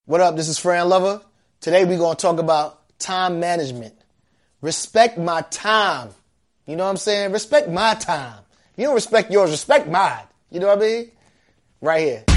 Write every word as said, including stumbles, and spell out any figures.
What up? This is Fran Lover. Today we're going to talk about time management. Respect my time. You know what I'm saying? Respect my time. You don't respect yours, respect mine. You know what I mean? Right here.